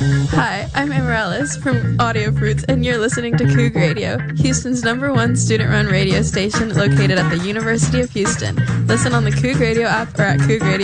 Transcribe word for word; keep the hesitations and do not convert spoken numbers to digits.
Hi, I'm Amaryllis from Audio Fruits, and you're listening to Coug Radio, Houston's number one student-run radio station located at the University of Houston. Listen on the Coug Radio app or at coug radio